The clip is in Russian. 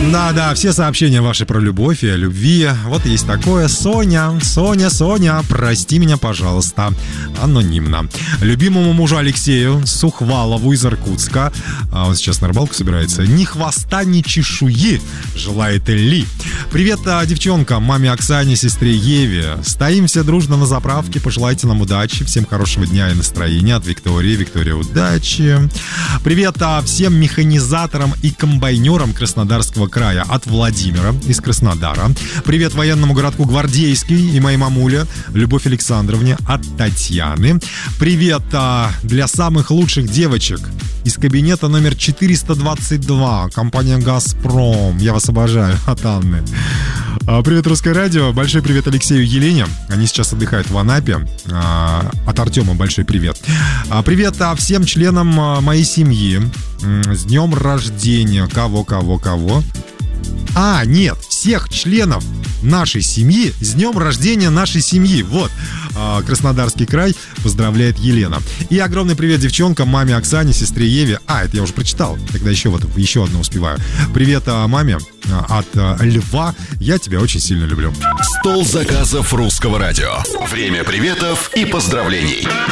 Да, все сообщения ваши про любовь и о любви. Вот есть такое. Соня, прости меня, пожалуйста. Анонимно. Любимому мужу Алексею Сухвалову из Иркутска. Он сейчас на рыбалку собирается. Ни хвоста, ни чешуи желает Ли. Привет, девчонкам, маме Оксане, сестре Еве. Стоим все дружно на заправке. Пожелайте нам удачи. Всем хорошего дня и настроения. От Виктории. Виктория, удачи. Привет всем механизаторам и комбайнерам Краснодарского края. От Владимира из Краснодара. Привет военному городку Гвардейский и моей мамуле Любовь Александровне от Татьяны. Привет для самых лучших девочек из кабинета номер 422. Компания «Газпром». Я вас обожаю. От Анны. Привет, Русское радио. Большой привет Алексею и Елене. Они сейчас отдыхают в Анапе. От Артема большой привет. Привет всем членам моей семьи. С днем рождения. Кого? Нет, всех членов нашей семьи с днем рождения нашей семьи. Вот, Краснодарский край поздравляет Елена. И огромный привет девчонкам, маме Оксане, сестре Еве. Это я уже прочитал, тогда еще одно успеваю. Привет маме от Льва. Я тебя очень сильно люблю. Стол заказов Русского радио. Время приветов и поздравлений.